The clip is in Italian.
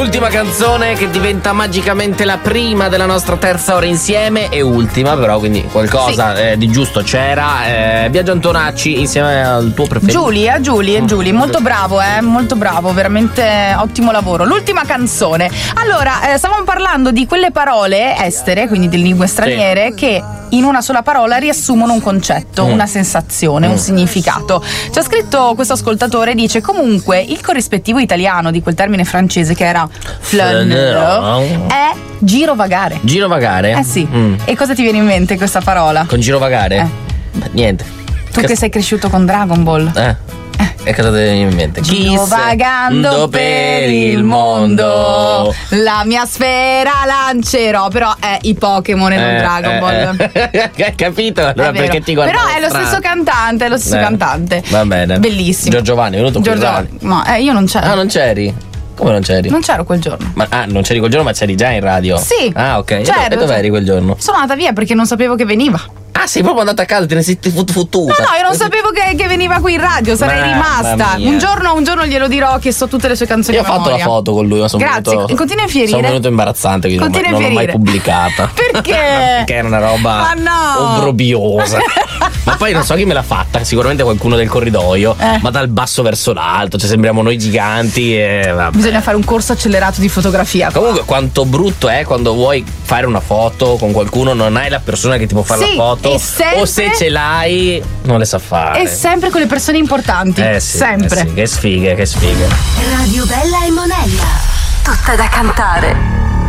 Ultima canzone che diventa magicamente la prima della nostra terza ora insieme e ultima però, quindi qualcosa di giusto c'era. Biagio Antonacci insieme al tuo preferito Giulia, molto bravo, veramente ottimo lavoro. L'ultima canzone. Allora, stavamo parlando di quelle parole estere, quindi delle lingue straniere, che in una sola parola riassumono un concetto, una sensazione, un significato. C'è scritto questo ascoltatore, dice: comunque il corrispettivo italiano di quel termine francese che era flaneur è girovagare. Girovagare? Eh sì. E cosa ti viene in mente questa parola? Con girovagare? Niente. Tu che sei cresciuto con Dragon Ball. E cosa ti viene in mente? Girovagando per il mondo, la mia sfera lancerò. Però è i Pokémon e non Dragon Ball. Hai capito? Allora perché ti guardo? Però è lo stesso cantante, Va bene. Bellissimo. Giovanni, è venuto qui. Ma io non c'ero. Ah, non c'eri? Come non c'eri? Non c'ero quel giorno. Non c'eri quel giorno, ma c'eri già in radio? Sì. Ah, ok. C'ero. E dove eri quel giorno? Sono andata via perché non sapevo che veniva. Ah, sei proprio andata a casa, te ne sei fottuta. No, io non sapevo che veniva qui in radio, sarei rimasta. Un giorno glielo dirò che so tutte le sue canzoni. Io ho fatto la foto con lui, ma sono Grazie, venuto, continua a infierire. Sono venuto imbarazzante, quindi non l'ho mai pubblicata. Perché? Perché era una roba obbrobriosa. Ma poi non so chi me l'ha fatta, sicuramente qualcuno del corridoio, ma dal basso verso l'alto, cioè sembriamo noi giganti e vabbè. Bisogna fare un corso accelerato di fotografia. Comunque quanto brutto è quando vuoi fare una foto con qualcuno, non hai la persona che ti può fare la foto, o se ce l'hai non le sa fare. E sempre con le persone importanti. Sempre. Che sfighe. Radio Bella e Monella, tutta da cantare.